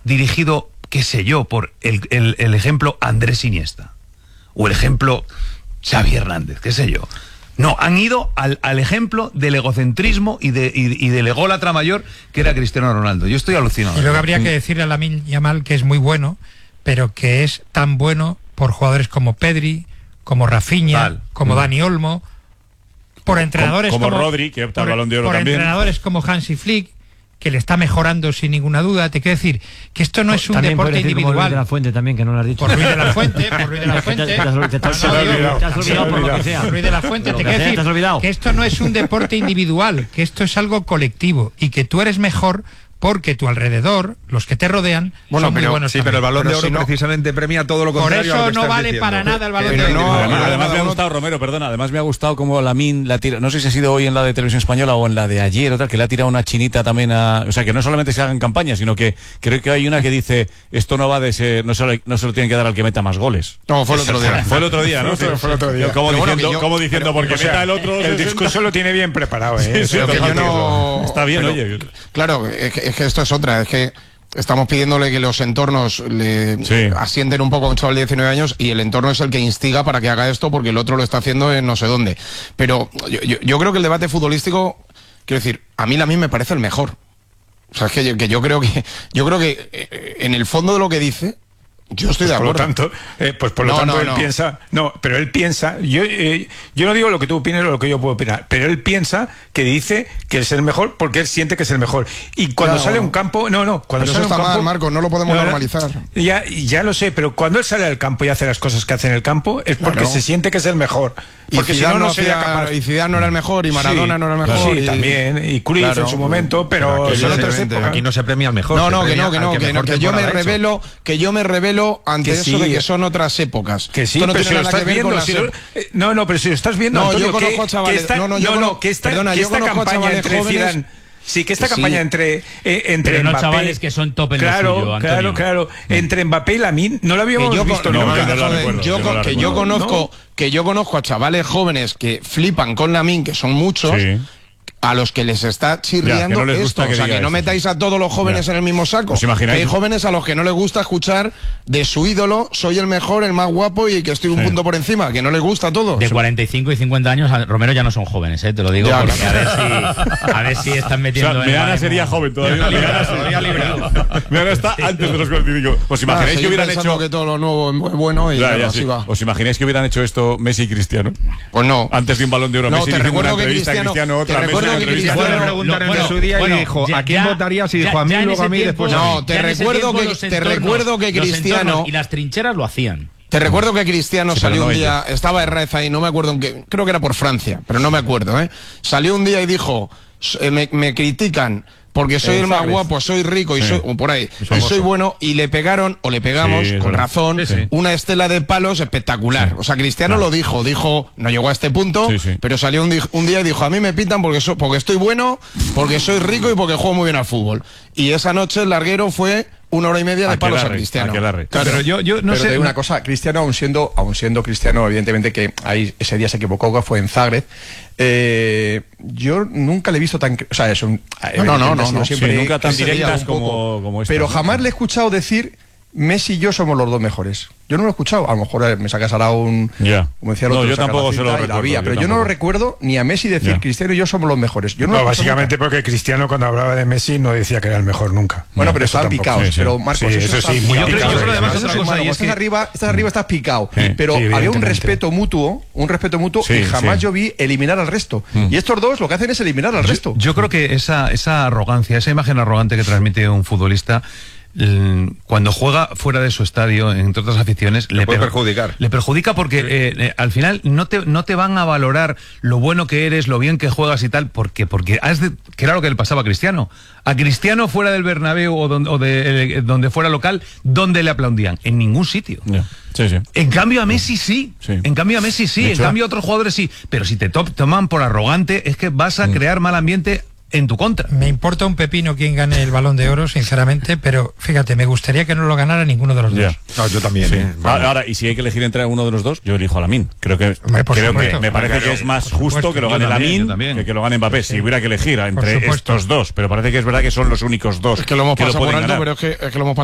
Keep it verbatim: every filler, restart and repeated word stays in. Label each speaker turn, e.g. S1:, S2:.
S1: dirigido, qué sé yo, por el, el, el ejemplo Andrés Iniesta o el ejemplo Xavi Hernández, qué sé yo. No, han ido al, al ejemplo del egocentrismo y, de, y, y del ególatra mayor que era Cristiano Ronaldo. Yo estoy alucinado.
S2: Y luego habría que decirle a Lamine Yamal que es muy bueno, pero que es tan bueno por jugadores como Pedri, como Rafinha, Val. como mm. Dani Olmo, por entrenadores
S3: como,
S2: como,
S3: como Rodri, que opta al Balón de Oro
S2: por
S3: también.
S2: entrenadores como Hansi Flick, que le está mejorando sin ninguna duda. Te quiero decir que esto no es un
S4: también
S2: deporte individual.
S4: Como Luis de la Fuente también, que no lo has dicho.
S2: Por Luis de la Fuente, por Luis de la Fuente. Te has olvidado por lo que sea. Luis de la Fuente, te quiero decir que esto no es un deporte individual, que esto es algo colectivo y que tú eres mejor porque tu alrededor, los que te rodean,
S5: bueno,
S2: son
S5: pero,
S2: muy buenos.
S5: Sí,
S2: también.
S5: pero el Balón
S2: pero
S5: de Oro
S2: si no,
S5: precisamente premia todo lo contrario.
S2: Por eso
S5: a lo que
S2: no vale
S5: diciendo.
S2: para nada el Balón
S5: pero
S2: de Oro.
S5: no,
S3: además, además me ha gustado, Romero, perdona, además me ha gustado como Lamine la tira, no sé si ha sido hoy en la de Televisión Española o en la de ayer o tal, que le ha tirado una chinita también a... O sea, que no solamente se hagan campañas, sino que creo que hay una que dice, esto no va de ser, no se lo, no se lo tienen que dar al que meta más goles.
S5: No, fue el otro día.
S3: Fue el otro día, ¿no?
S5: Fue el otro día.
S3: Como
S5: Pero
S3: diciendo,
S5: bueno, yo,
S3: como diciendo
S5: pero,
S3: porque
S5: o sea,
S3: meta el otro...
S6: El discurso lo tiene bien preparado, ¿eh?
S3: Sí, sí,
S5: que yo no...
S3: Está bien,
S5: pero,
S3: oye.
S5: Claro, es que, es que esto es otra, es que estamos pidiéndole que los entornos le
S3: sí.
S5: asienten un poco a un chaval de diecinueve años y el entorno es el que instiga para que haga esto porque el otro lo está haciendo en no sé dónde. Pero yo, yo, yo creo que el debate futbolístico, quiero decir, a mí Lamine me parece el mejor. O sea, es que yo, que yo creo que yo creo que eh, en el fondo de lo que dice, yo estoy
S6: pues
S5: de acuerdo.
S6: Por lo tanto, eh, pues por lo
S5: no,
S6: tanto
S5: no,
S6: él
S5: no.
S6: piensa, no, pero él piensa, yo eh, yo no digo lo que tú opines o lo que yo puedo opinar, pero él piensa que dice que es el mejor porque él siente que es el mejor. Y cuando
S5: claro.
S6: sale a un campo, no, no, cuando
S5: pero
S6: sale
S5: eso
S6: a un
S5: está
S6: campo,
S5: mal, Marco, no lo podemos
S6: no,
S5: normalizar.
S6: Ya, ya lo sé, pero cuando él sale al campo y hace las cosas que hace en el campo es porque
S5: claro.
S6: se siente que es el mejor. Porque
S5: y
S6: si no,
S5: no,
S6: no
S5: no
S6: sería
S5: hacía,
S6: capaz.
S5: y Zidane no era el mejor, y Maradona
S6: sí,
S5: no era el mejor.
S6: Sí,
S5: y,
S6: también, y Cruyff
S5: claro,
S6: en su momento, pero
S5: pero
S6: son otras épocas.
S5: aquí
S1: no se premia al mejor.
S5: No, no, que no, que no, que, no, que yo me
S1: revelo
S5: revelo, que yo me revelo ante
S6: que
S5: eso
S6: sí,
S5: de que son otras épocas.
S6: Que sí,
S5: Esto no
S6: pero
S5: tiene
S6: si lo
S5: nada
S6: estás
S5: que ver
S6: viendo,
S5: con las
S6: si lo,
S5: ep-
S6: eh, no, no, pero si lo estás viendo,
S5: No,
S6: Antonio,
S5: yo conozco
S6: que,
S5: a chavales,
S6: que esta,
S5: no, no, yo
S6: no,
S5: conozco-
S6: que esta,
S5: perdona,
S6: que
S5: yo
S6: esta
S5: conozco a
S6: campaña
S5: chavales
S6: entre
S5: jóvenes-
S6: Zidane, sí, que esta
S5: que
S6: campaña
S5: sí.
S6: entre eh, entre
S7: Pero no
S6: Mbappé,
S7: chavales que son top en lo
S6: claro,
S7: suyo,
S6: claro,
S7: Antonio.
S6: claro, entre Mbappé y Lamine no lo habíamos
S5: que yo,
S6: visto
S5: no,
S6: nunca.
S5: no,
S3: no la
S5: joder,
S3: recuerdo,
S5: yo
S3: yo
S5: con-
S3: no la
S5: que yo
S3: recuerdo.
S5: conozco que yo conozco a chavales jóvenes que flipan con Lamine, que son muchos.
S3: Sí.
S5: A los que les está chirriando
S3: Ya, que no les
S5: esto,
S3: gusta que
S5: o sea,
S3: diga
S5: que no
S3: eso,
S5: metáis
S3: sí.
S5: a todos los jóvenes
S3: Ya.
S5: en el mismo saco.
S3: ¿Os imagináis?
S5: Que hay jóvenes a los que no les gusta escuchar de su ídolo, soy el mejor, el más guapo y que estoy un
S3: Sí.
S5: punto por encima, que no les gusta todo.
S7: De cuarenta y cinco y cincuenta años, a- Romero ya no son jóvenes, ¿eh? Te lo digo
S5: Ya,
S7: porque
S5: claro.
S7: a ver si, a ver si están
S3: O
S7: metiendo
S3: sea,
S7: en
S3: Meana
S7: baremo.
S3: sería joven todavía. Meana
S7: Todavía librado.
S3: Meana está antes de los cuarenta y cinco. ¿Os
S5: Ah,
S3: imagináis que
S5: seguir
S3: hubieran
S5: pensando
S3: hecho...
S5: que todo lo nuevo es bueno y
S3: Ya, ya,
S5: así
S3: sí.
S5: va.
S3: ¿Os imagináis que hubieran hecho esto Messi y Cristiano?
S5: Pues no.
S3: Antes de un Balón de Oro,
S5: No,
S3: Messi
S5: te
S3: diciendo una
S5: recuerdo que
S3: entrevista a
S5: Cristiano-
S3: Cristiano,
S5: te
S3: otra Messi,
S5: recuerdo
S3: otra
S5: que
S3: entrevista.
S5: Cristiano-
S1: le preguntaron
S7: Bueno,
S1: en su día
S7: bueno,
S1: y dijo,
S7: ya-
S1: ¿a quién
S7: ya-
S1: votarías? Y
S7: ya-
S1: dijo, a mí,
S7: ya en
S1: luego a
S7: ese
S1: mí,
S7: tiempo-
S1: después a
S5: No,
S1: mí.
S5: te
S7: ya en ese
S5: recuerdo
S7: tiempo
S5: que-
S7: los
S5: te
S7: entornos-
S5: recuerdo que
S7: los
S5: Cristiano-
S7: entornos y las trincheras lo hacían.
S5: Te recuerdo que Cristiano
S3: Sí, pero
S5: salió
S3: no
S5: un
S3: ellos.
S5: día, estaba Herrera ahí, no me acuerdo en qué, creo que era por Francia, pero no me acuerdo, ¿eh? Salió un día y dijo, "S- eh, me, me critican porque soy
S3: Eh,
S5: el más
S3: Zagreb.
S5: guapo, soy rico y
S3: Sí.
S5: soy, o por ahí, y
S3: famoso.
S5: soy bueno", y le pegaron, o le pegamos,
S3: Sí, es
S5: con
S3: verdad.
S5: razón,
S3: Sí, sí.
S5: una estela de palos espectacular.
S3: Sí.
S5: O sea, Cristiano
S3: Claro.
S5: lo dijo, dijo, no llegó a este punto,
S3: Sí, sí.
S5: pero salió un, di- un día y dijo, a mí me pitan porque, so- porque estoy bueno, porque soy rico y porque juego muy bien al fútbol. Y esa noche el larguero fue una hora y media de palos a
S3: Aquelarre,
S5: Cristiano.
S3: aquelarre.
S5: Claro.
S1: Pero yo, yo no
S8: Pero
S1: sé...
S8: te digo una cosa, Cristiano, aun siendo, aun siendo Cristiano, evidentemente que ahí ese día se equivocó, que fue en Zagreb. Eh, yo nunca le he visto tan, o sea, es un,
S5: No, no, no, no,
S8: siempre
S5: no,
S3: sí, nunca tan
S8: ese día
S3: directas
S8: un poco,
S3: como- como esta,
S8: pero
S3: ¿no?
S8: jamás le he escuchado decir Messi y yo somos los dos mejores. Yo no lo he escuchado. A lo mejor eh, me sacas ahora un...
S3: Ya.
S8: Como decía el
S3: No,
S8: otro,
S3: yo
S8: sacas
S3: tampoco
S8: la
S3: se
S8: cinta
S3: lo
S8: y la
S3: recuerdo,
S8: había,
S3: yo
S8: pero yo no lo
S3: tampoco.
S8: recuerdo ni a Messi decir
S3: Ya.
S8: Cristiano y yo somos los mejores. Yo no,
S6: No,
S8: lo he escuchado
S6: básicamente
S8: nunca.
S6: porque Cristiano cuando hablaba de Messi no decía que era el mejor nunca.
S8: Bueno,
S6: No,
S8: pero
S6: eso
S8: estaban
S6: tampoco.
S8: picados.
S3: Sí, sí.
S8: Pero Marcos,
S6: Sí,
S8: eso,
S6: eso
S8: está
S6: sí, muy
S8: picado.
S6: picado.
S1: Yo creo además
S8: Eso
S1: otra
S8: es
S1: cosa,
S8: malo,
S1: y es
S8: estás
S1: que-
S8: arriba, estás arriba, estás picado.
S3: Sí,
S8: pero
S6: sí,
S8: había un
S6: evidentemente.
S8: respeto mutuo, un respeto mutuo,
S3: Sí,
S8: y jamás
S3: sí.
S8: yo vi eliminar al resto. Y estos dos lo que hacen es eliminar al resto.
S1: Yo creo que esa, esa arrogancia, esa imagen arrogante que transmite un futbolista, mm, cuando juega fuera de su estadio, entre otras aficiones, le,
S5: puede
S1: per-
S5: perjudicar.
S1: Le perjudica porque eh, eh, al final no te, no te van a valorar lo bueno que eres, lo bien que juegas y tal, porque, porque has de, que era lo que le pasaba a Cristiano. A Cristiano fuera del Bernabéu o, donde, o de, eh, donde fuera local, ¿dónde le aplaudían? En ningún sitio.
S3: Ya. Sí, sí.
S1: En cambio a Messi sí.
S3: Sí.
S1: En cambio a Messi sí.
S3: De
S1: En
S3: hecho-
S1: cambio a otros jugadores sí. Pero si te to- toman por arrogante, es que vas a crear mal ambiente en tu contra.
S2: Me importa un pepino quién gane el Balón de Oro, sinceramente, pero fíjate, me gustaría que no lo ganara ninguno de los
S3: Ya.
S2: dos.
S5: No, yo también.
S3: Sí.
S5: ¿eh?
S3: Ahora, ahora, y si hay que elegir entre uno de los dos, yo elijo a Lamine. Creo que,
S2: Hombre, por
S3: creo
S2: supuesto.
S3: que me parece
S1: Claro,
S3: que es más
S2: por
S3: justo
S2: supuesto.
S3: que lo
S1: Yo
S3: gane
S1: también, yo
S3: Lamine
S1: también.
S3: que que lo gane Mbappé. Si hubiera que elegir entre
S2: supuesto.
S3: estos dos, pero parece que es verdad que son los únicos dos
S5: Es que lo hemos pasado
S3: pueden
S5: por alto,
S3: ganar.
S5: pero es que, es que lo hemos